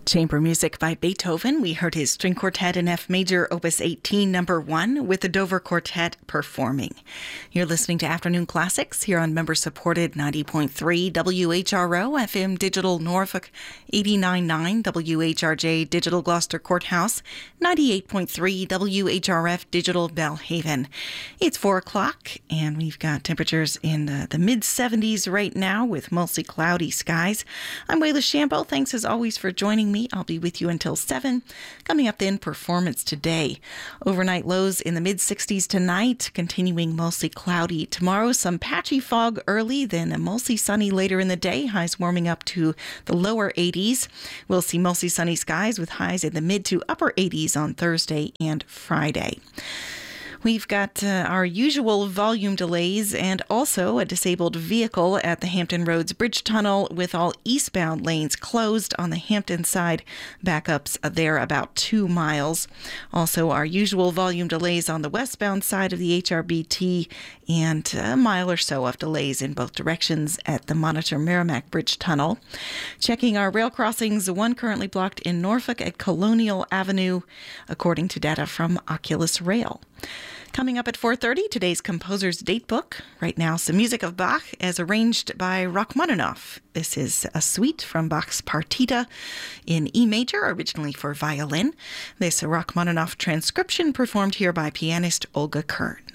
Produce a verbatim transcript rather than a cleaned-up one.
Chamber music by Beethoven. We heard his string quartet in F major, opus eighteen, number one, with the Dover Quartet performing. You're listening to Afternoon Classics here on member-supported ninety point three W H R O, F M Digital Norfolk, eighty-nine point nine W H R J Digital Gloucester Courthouse, ninety-eight point three W H R F Digital Belhaven. It's four o'clock, and we've got temperatures in the, the mid-seventies right now with mostly cloudy skies. I'm Wayla Shambo. Thanks as always for joining me. I'll be with you until seven. Coming up then, performance today. Overnight lows in the mid-sixties tonight, continuing mostly cloudy tomorrow. Some patchy fog early, then mostly sunny later in the day. Highs warming up to the lower eighties. We'll see mostly sunny skies with highs in the mid to upper eighties on Thursday and Friday. We've got uh, our usual volume delays and also a disabled vehicle at the Hampton Roads Bridge Tunnel with all eastbound lanes closed on the Hampton side. Backups there about two miles. Also our usual volume delays on the westbound side of the H R B T and a mile or so of delays in both directions at the Monitor Merrimack Bridge Tunnel. Checking our rail crossings, one currently blocked in Norfolk at Colonial Avenue, according to data from Oculus Rail. Coming up at four thirty, today's composer's date book. Right now, some music of Bach as arranged by Rachmaninoff. This is a suite from Bach's Partita in E major, originally for violin. This Rachmaninoff transcription performed here by pianist Olga Kern.